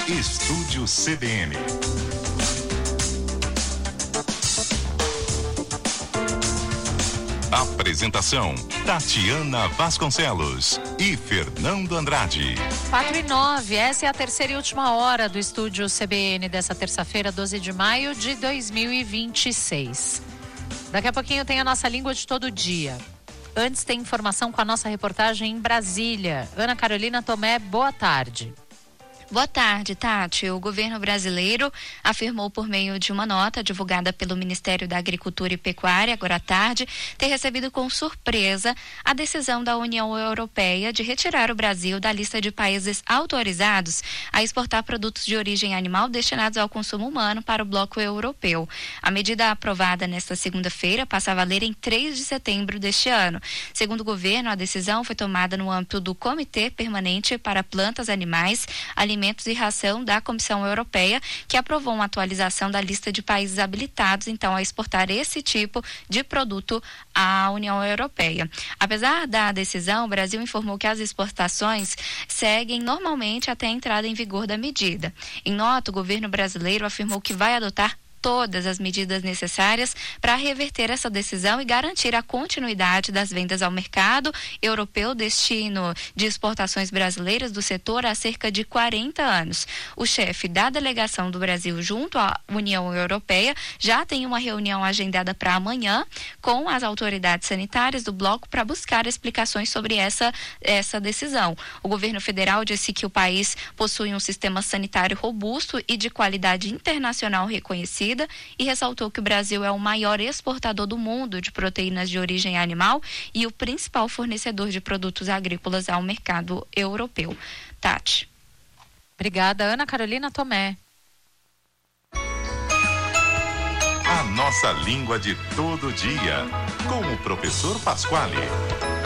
Estúdio CBN. Apresentação: Tatiana Vasconcelos e Fernando Andrade. 4:09, essa é a terceira e última hora do Estúdio CBN dessa terça-feira, 12 de maio de 2026. Daqui a pouquinho tem a nossa língua de todo dia. Antes tem informação com a nossa reportagem em Brasília. Ana Carolina Tomé, boa tarde. Boa tarde, Tati. O governo brasileiro afirmou por meio de uma nota divulgada pelo Ministério da Agricultura e Pecuária agora à tarde ter recebido com surpresa a decisão da União Europeia de retirar o Brasil da lista de países autorizados a exportar produtos de origem animal destinados ao consumo humano para o bloco europeu. A medida aprovada nesta segunda-feira passa a valer em 3 de setembro deste ano. Segundo o governo, a decisão foi tomada no âmbito do Comitê Permanente para Plantas, Animais, Alimentos e Ração da Comissão Europeia, que aprovou uma atualização da lista de países habilitados, então, a exportar esse tipo de produto à União Europeia. Apesar da decisão, o Brasil informou que as exportações seguem normalmente até a entrada em vigor da medida. Em nota, o governo brasileiro afirmou que vai adotar todas as medidas necessárias para reverter essa decisão e garantir a continuidade das vendas ao mercado europeu, destino de exportações brasileiras do setor há cerca de 40 anos. O chefe da delegação do Brasil junto à União Europeia já tem uma reunião agendada para amanhã com as autoridades sanitárias do bloco para buscar explicações sobre essa decisão. O governo federal disse que o país possui um sistema sanitário robusto e de qualidade internacional reconhecida, e ressaltou que o Brasil é o maior exportador do mundo de proteínas de origem animal e o principal fornecedor de produtos agrícolas ao mercado europeu. Tati. Obrigada, Ana Carolina Tomé. A nossa língua de todo dia, com o professor Pasquale.